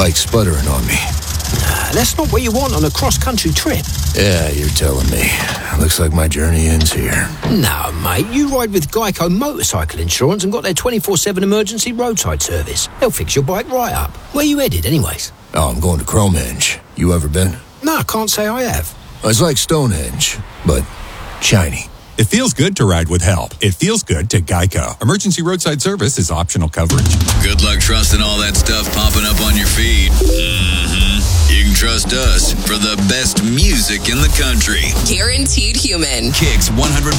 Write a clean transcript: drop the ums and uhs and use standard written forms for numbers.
Bike's sputtering on me. That's not what you want on a cross-country trip. Yeah, you're telling me. Looks like my journey ends here. No, mate, you ride with Geico Motorcycle Insurance and got their 24/7 emergency roadside service. They'll fix your bike right up. Where you headed, anyways? Oh, I'm going to Cromenge. You ever been? No, I can't say I have. It's like Stonehenge, but shiny. It feels good to ride with help. It feels good to Geico. Emergency roadside service is optional coverage. Good luck trusting all that stuff popping up on your feed. You can trust us for the best music in the country. Guaranteed Human. Kicks 100.9